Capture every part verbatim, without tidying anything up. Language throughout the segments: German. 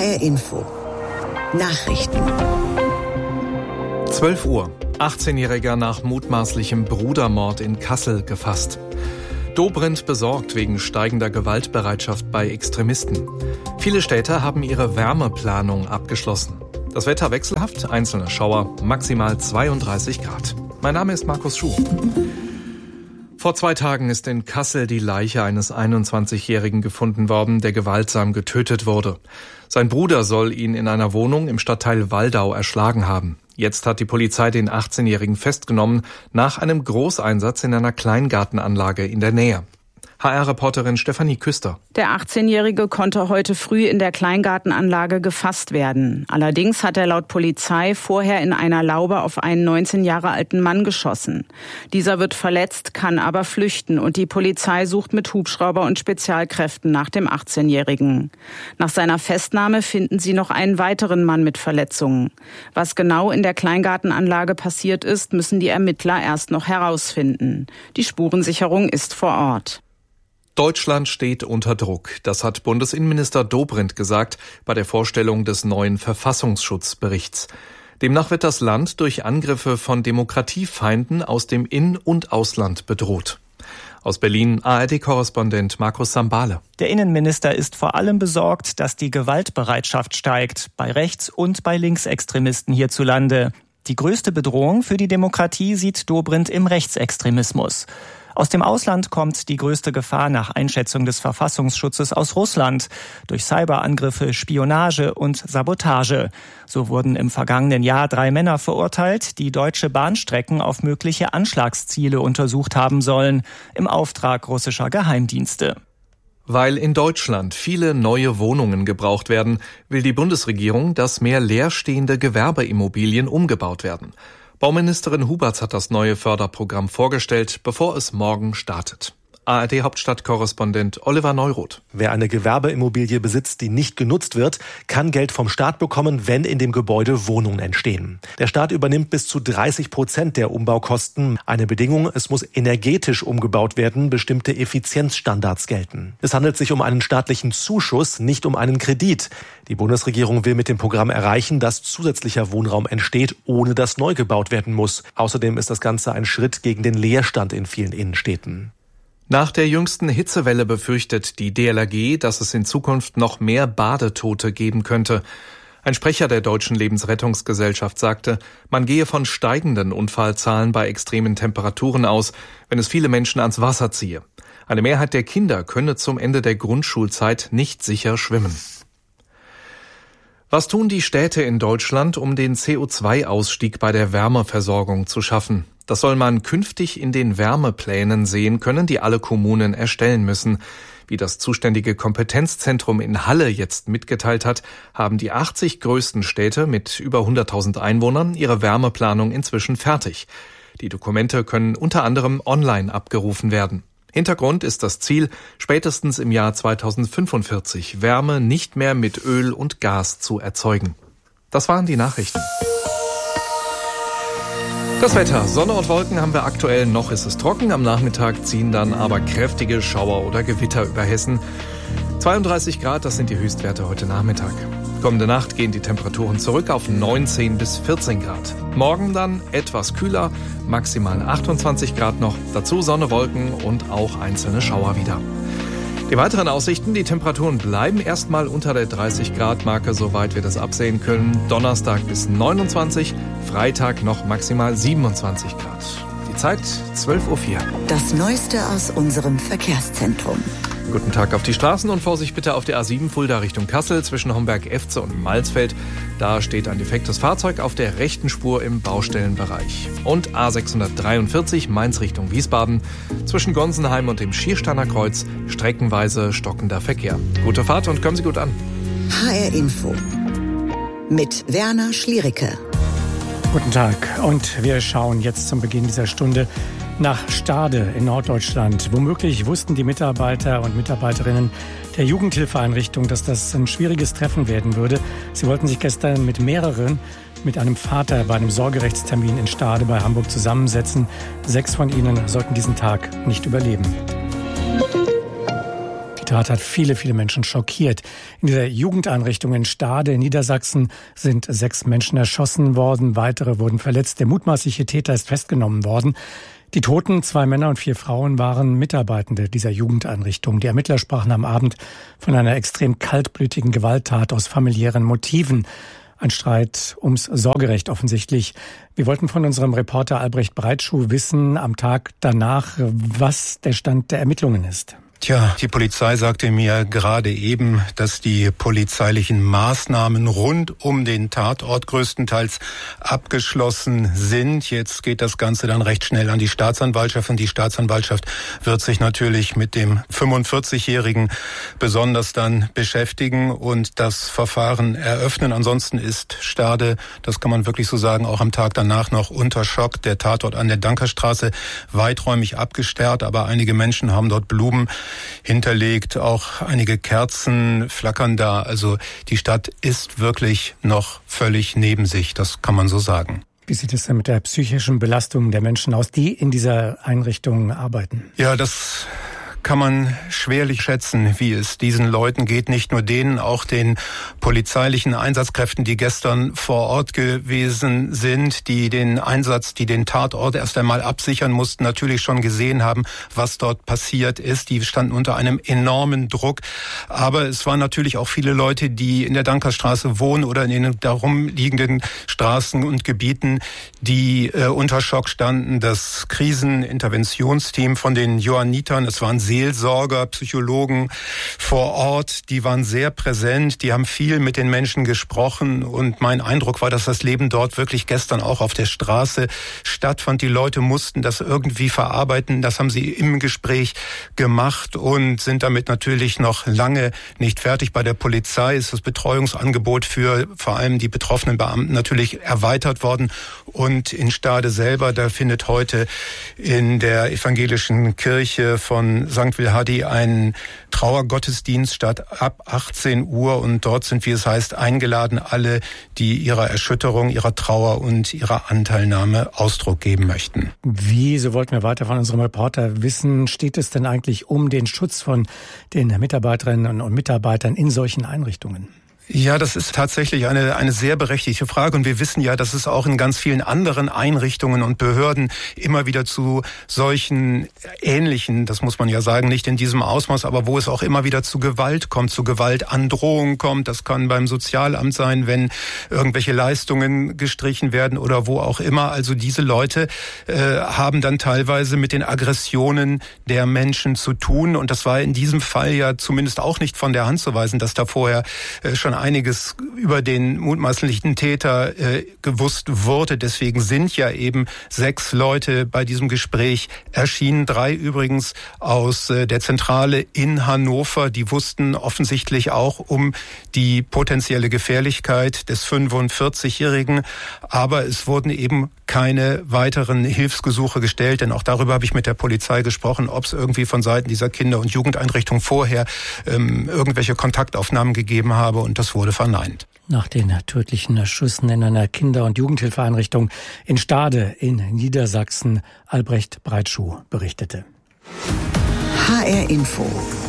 R Info Nachrichten. zwölf Uhr. achtzehnjähriger nach mutmaßlichem Brudermord in Kassel gefasst. Dobrindt besorgt wegen steigender Gewaltbereitschaft bei Extremisten. Viele Städte haben ihre Wärmeplanung abgeschlossen. Das Wetter wechselhaft, einzelne Schauer, maximal zweiunddreißig Grad. Mein Name ist Markus Schuh. Vor zwei Tagen ist in Kassel die Leiche eines einundzwanzigjährigen gefunden worden, der gewaltsam getötet wurde. Sein Bruder soll ihn in einer Wohnung im Stadtteil Waldau erschlagen haben. Jetzt hat die Polizei den achtzehnjährigen festgenommen, nach einem Großeinsatz in einer Kleingartenanlage in der Nähe. H R-Reporterin Stefanie Küster. Der achtzehnjährige konnte heute früh in der Kleingartenanlage gefasst werden. Allerdings hat er laut Polizei vorher in einer Laube auf einen neunzehn Jahre alten Mann geschossen. Dieser wird verletzt, kann aber flüchten und die Polizei sucht mit Hubschrauber und Spezialkräften nach dem achtzehnjährigen. Nach seiner Festnahme finden sie noch einen weiteren Mann mit Verletzungen. Was genau in der Kleingartenanlage passiert ist, müssen die Ermittler erst noch herausfinden. Die Spurensicherung ist vor Ort. Deutschland steht unter Druck. Das hat Bundesinnenminister Dobrindt gesagt bei der Vorstellung des neuen Verfassungsschutzberichts. Demnach wird das Land durch Angriffe von Demokratiefeinden aus dem In- und Ausland bedroht. Aus Berlin A R D-Korrespondent Markus Sambale. Der Innenminister ist vor allem besorgt, dass die Gewaltbereitschaft steigt, bei Rechts- und bei Linksextremisten hierzulande. Die größte Bedrohung für die Demokratie sieht Dobrindt im Rechtsextremismus. Aus dem Ausland kommt die größte Gefahr nach Einschätzung des Verfassungsschutzes aus Russland durch Cyberangriffe, Spionage und Sabotage. So wurden im vergangenen Jahr drei Männer verurteilt, die deutsche Bahnstrecken auf mögliche Anschlagsziele untersucht haben sollen, im Auftrag russischer Geheimdienste. Weil in Deutschland viele neue Wohnungen gebraucht werden, will die Bundesregierung, dass mehr leerstehende Gewerbeimmobilien umgebaut werden. Bauministerin Huberts hat das neue Förderprogramm vorgestellt, bevor es morgen startet. A R D-Hauptstadtkorrespondent Oliver Neuroth. Wer eine Gewerbeimmobilie besitzt, die nicht genutzt wird, kann Geld vom Staat bekommen, wenn in dem Gebäude Wohnungen entstehen. Der Staat übernimmt bis zu dreißig Prozent der Umbaukosten. Eine Bedingung, es muss energetisch umgebaut werden, bestimmte Effizienzstandards gelten. Es handelt sich um einen staatlichen Zuschuss, nicht um einen Kredit. Die Bundesregierung will mit dem Programm erreichen, dass zusätzlicher Wohnraum entsteht, ohne dass neu gebaut werden muss. Außerdem ist das Ganze ein Schritt gegen den Leerstand in vielen Innenstädten. Nach der jüngsten Hitzewelle befürchtet die D L R G, dass es in Zukunft noch mehr Badetote geben könnte. Ein Sprecher der Deutschen Lebensrettungsgesellschaft sagte, man gehe von steigenden Unfallzahlen bei extremen Temperaturen aus, wenn es viele Menschen ans Wasser ziehe. Eine Mehrheit der Kinder könne zum Ende der Grundschulzeit nicht sicher schwimmen. Was tun die Städte in Deutschland, um den C O zwei Ausstieg bei der Wärmeversorgung zu schaffen? Das soll man künftig in den Wärmeplänen sehen können, die alle Kommunen erstellen müssen. Wie das zuständige Kompetenzzentrum in Halle jetzt mitgeteilt hat, haben die achtzig größten Städte mit über hunderttausend Einwohnern ihre Wärmeplanung inzwischen fertig. Die Dokumente können unter anderem online abgerufen werden. Hintergrund ist das Ziel, spätestens im Jahr zweitausendfünfundvierzig Wärme nicht mehr mit Öl und Gas zu erzeugen. Das waren die Nachrichten. Das Wetter. Sonne und Wolken haben wir aktuell, noch ist es trocken. Am Nachmittag ziehen dann aber kräftige Schauer oder Gewitter über Hessen. zweiunddreißig Grad, das sind die Höchstwerte heute Nachmittag. Kommende Nacht gehen die Temperaturen zurück auf neunzehn bis vierzehn Grad. Morgen dann etwas kühler, maximal achtundzwanzig Grad noch. Dazu Sonne, Wolken und auch einzelne Schauer wieder. Die weiteren Aussichten, die Temperaturen bleiben erstmal unter der dreißig Grad Marke, soweit wir das absehen können. Donnerstag bis neunundzwanzig, Freitag noch maximal siebenundzwanzig Grad. Die Zeit zwölf Uhr vier. Das Neueste aus unserem Verkehrszentrum. Guten Tag auf die Straßen und Vorsicht bitte auf der A sieben Fulda Richtung Kassel zwischen Homberg-Efze und Malsfeld. Da steht ein defektes Fahrzeug auf der rechten Spur im Baustellenbereich. Und A sechshundertdreiundvierzig Mainz Richtung Wiesbaden zwischen Gonsenheim und dem Schiersteiner Kreuz streckenweise stockender Verkehr. Gute Fahrt und kommen Sie gut an. H R Info mit Werner Schliericke. Guten Tag und wir schauen jetzt zum Beginn dieser Stunde nach Stade in Norddeutschland. Womöglich wussten die Mitarbeiter und Mitarbeiterinnen der Jugendhilfeeinrichtung, dass das ein schwieriges Treffen werden würde. Sie wollten sich gestern mit mehreren, mit einem Vater bei einem Sorgerechtstermin in Stade bei Hamburg zusammensetzen. Sechs von ihnen sollten diesen Tag nicht überleben. Die Tat hat viele, viele Menschen schockiert. In dieser Jugendeinrichtung in Stade in Niedersachsen sind sechs Menschen erschossen worden, weitere wurden verletzt. Der mutmaßliche Täter ist festgenommen worden. Die Toten, zwei Männer und vier Frauen, waren Mitarbeitende dieser Jugendeinrichtung. Die Ermittler sprachen am Abend von einer extrem kaltblütigen Gewalttat aus familiären Motiven. Ein Streit ums Sorgerecht offensichtlich. Wir wollten von unserem Reporter Albrecht Breitschuh wissen, am Tag danach, was der Stand der Ermittlungen ist. Tja, die Polizei sagte mir gerade eben, dass die polizeilichen Maßnahmen rund um den Tatort größtenteils abgeschlossen sind. Jetzt geht das Ganze dann recht schnell an die Staatsanwaltschaft und die Staatsanwaltschaft wird sich natürlich mit dem fünfundvierzigjährigen besonders dann beschäftigen und das Verfahren eröffnen. Ansonsten ist Stade, das kann man wirklich so sagen, auch am Tag danach noch unter Schock. Der Tatort an der Dankerstraße weiträumig abgesperrt, aber einige Menschen haben dort Blumen hinterlegt, auch einige Kerzen flackern da. Also die Stadt ist wirklich noch völlig neben sich, das kann man so sagen. Wie sieht es denn mit der psychischen Belastung der Menschen aus, die in dieser Einrichtung arbeiten? Ja, das kann man schwerlich schätzen, wie es diesen Leuten geht, nicht nur denen, auch den polizeilichen Einsatzkräften, die gestern vor Ort gewesen sind, die den Einsatz, die den Tatort erst einmal absichern mussten, natürlich schon gesehen haben, was dort passiert ist. Die standen unter einem enormen Druck. Aber es waren natürlich auch viele Leute, die in der Dankerstraße wohnen oder in den darum liegenden Straßen und Gebieten, die äh, unter Schock standen. Das Kriseninterventionsteam von den Johannitern, es waren Seelsorger, Psychologen vor Ort, die waren sehr präsent, die haben viel mit den Menschen gesprochen und mein Eindruck war, dass das Leben dort wirklich gestern auch auf der Straße stattfand. Die Leute mussten das irgendwie verarbeiten, das haben sie im Gespräch gemacht und sind damit natürlich noch lange nicht fertig. Bei der Polizei ist das Betreuungsangebot für vor allem die betroffenen Beamten natürlich erweitert worden und in Stade selber, da findet heute in der evangelischen Kirche von Sankt Wilhadi ein Trauergottesdienst statt ab achtzehn Uhr und dort sind, wie es heißt, eingeladen alle, die ihrer Erschütterung, ihrer Trauer und ihrer Anteilnahme Ausdruck geben möchten. Wie, so wollten wir weiter von unserem Reporter wissen, steht es denn eigentlich um den Schutz von den Mitarbeiterinnen und Mitarbeitern in solchen Einrichtungen? Ja, das ist tatsächlich eine eine sehr berechtigte Frage und wir wissen ja, dass es auch in ganz vielen anderen Einrichtungen und Behörden immer wieder zu solchen ähnlichen, das muss man ja sagen, nicht in diesem Ausmaß, aber wo es auch immer wieder zu Gewalt kommt, zu Gewaltandrohung kommt. Das kann beim Sozialamt sein, wenn irgendwelche Leistungen gestrichen werden oder wo auch immer. Also diese Leute äh, haben dann teilweise mit den Aggressionen der Menschen zu tun und das war in diesem Fall ja zumindest auch nicht von der Hand zu weisen, dass da vorher äh, schon einiges über den mutmaßlichen Täter äh, gewusst wurde. Deswegen sind ja eben sechs Leute bei diesem Gespräch erschienen. Drei übrigens aus äh, der Zentrale in Hannover. Die wussten offensichtlich auch um die potenzielle Gefährlichkeit des fünfundvierzigjährigen. Aber es wurden eben keine weiteren Hilfsgesuche gestellt. Denn auch darüber habe ich mit der Polizei gesprochen, ob es irgendwie von Seiten dieser Kinder- und Jugendeinrichtung vorher ähm, irgendwelche Kontaktaufnahmen gegeben habe. Und das wurde verneint. Nach den tödlichen Erschüssen in einer Kinder- und Jugendhilfeeinrichtung in Stade in Niedersachsen, Albrecht Breitschuh berichtete. H R Info.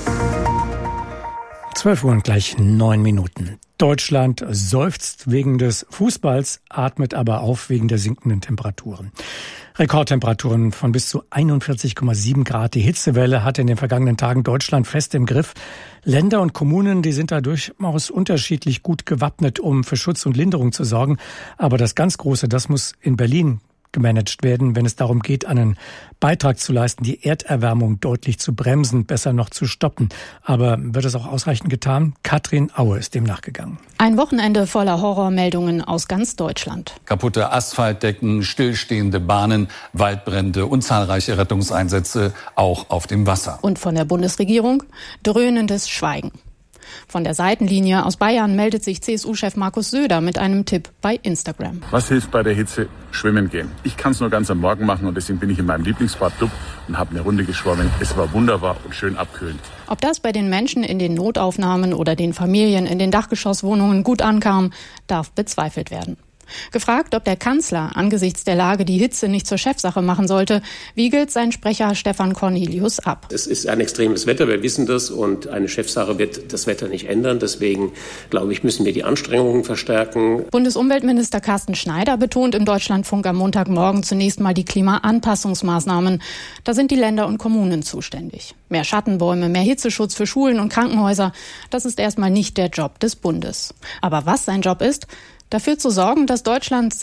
zwölf Uhr und gleich neun Minuten. Deutschland seufzt wegen des Fußballs, atmet aber auf wegen der sinkenden Temperaturen. Rekordtemperaturen von bis zu einundvierzig Komma sieben Grad. Die Hitzewelle hatte in den vergangenen Tagen Deutschland fest im Griff. Länder und Kommunen, die sind da durchaus unterschiedlich gut gewappnet, um für Schutz und Linderung zu sorgen. Aber das ganz Große, das muss in Berlin gemanagt werden, wenn es darum geht, einen Beitrag zu leisten, die Erderwärmung deutlich zu bremsen, besser noch zu stoppen. Aber wird es auch ausreichend getan? Katrin Aue ist dem nachgegangen. Ein Wochenende voller Horrormeldungen aus ganz Deutschland. Kaputte Asphaltdecken, stillstehende Bahnen, Waldbrände und zahlreiche Rettungseinsätze auch auf dem Wasser. Und von der Bundesregierung dröhnendes Schweigen. Von der Seitenlinie aus Bayern meldet sich C S U-Chef Markus Söder mit einem Tipp bei Instagram. Was hilft bei der Hitze? Schwimmen gehen. Ich kann es nur ganz am Morgen machen und deswegen bin ich in meinem Lieblingsbadclub und habe eine Runde geschwommen. Es war wunderbar und schön abkühlend. Ob das bei den Menschen in den Notaufnahmen oder den Familien in den Dachgeschosswohnungen gut ankam, darf bezweifelt werden. Gefragt, ob der Kanzler angesichts der Lage die Hitze nicht zur Chefsache machen sollte, wiegelt sein Sprecher Stefan Cornelius ab. Es ist ein extremes Wetter, wir wissen das, und eine Chefsache wird das Wetter nicht ändern. Deswegen, glaube ich, müssen wir die Anstrengungen verstärken. Bundesumweltminister Carsten Schneider betont im Deutschlandfunk am Montagmorgen zunächst mal die Klimaanpassungsmaßnahmen. Da sind die Länder und Kommunen zuständig. Mehr Schattenbäume, mehr Hitzeschutz für Schulen und Krankenhäuser, das ist erstmal nicht der Job des Bundes. Aber was sein Job ist, dafür zu sorgen, dass Deutschland